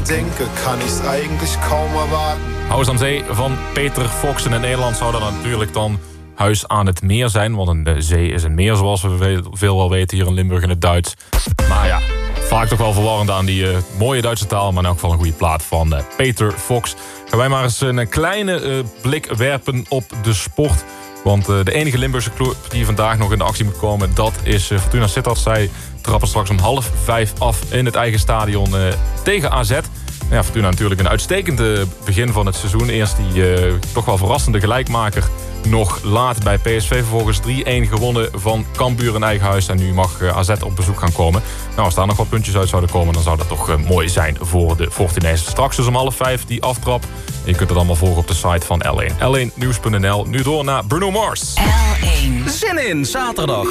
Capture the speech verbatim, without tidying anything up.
denke, kann ich's eigentlich kaum erwarten. Huis aan Zee van Peter Fox. En in Nederland zou dat natuurlijk dan Huis aan het Meer zijn. Want een zee is een meer, zoals we veel wel weten hier in Limburg in het Duits. Maar ja, vaak toch wel verwarrend aan die uh, mooie Duitse taal. Maar in elk geval een goede plaat van uh, Peter Fox. Gaan wij maar eens een kleine uh, blik werpen op de sport. Want uh, de enige Limburgse club die vandaag nog in de actie moet komen, dat is uh, Fortuna Sittard. Zij trappen straks om half vijf af in het eigen stadion uh, tegen A Z. Ja, Fortuna natuurlijk een uitstekend uh, begin van het seizoen. Eerst die uh, toch wel verrassende gelijkmaker nog laat bij P S V. Vervolgens drie-een gewonnen van Cambuur in eigen huis. En nu mag uh, A Z op bezoek gaan komen. Nou, als daar nog wat puntjes uit zouden komen, dan zou dat toch uh, mooi zijn voor de Fortunezen. Straks dus om half vijf die aftrap. En je kunt het allemaal volgen op de site van L één. L één nieuws punt n l. Nu door naar Bruno Mars. L één. Zin in, zaterdag.